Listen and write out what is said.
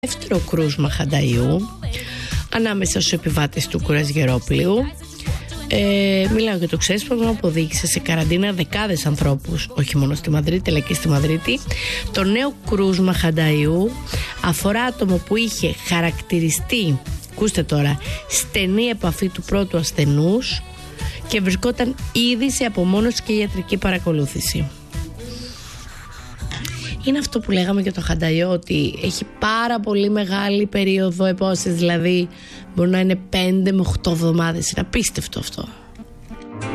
δεύτερο κρούσμα χανταϊού ανάμεσα στους επιβάτες του κουρασγερόπλοιου. Μιλάω για το ξέσπασμα που οδήγησε σε καραντίνα δεκάδες ανθρώπους, όχι μόνο στη Μαδρίτη αλλά και στη Μαδρίτη. Το νέο κρούσμα χανταϊού αφορά άτομο που είχε χαρακτηριστεί, ακούστε τώρα, στενή επαφή του πρώτου ασθενούς και βρισκόταν ήδη σε απομόνωση και ιατρική παρακολούθηση. Είναι αυτό που λέγαμε για το χανταϊό, ότι έχει πάρα πολύ μεγάλη περίοδο επόσης, δηλαδή μπορεί να είναι 5 με 8 εβδομάδες. Είναι απίστευτο αυτό.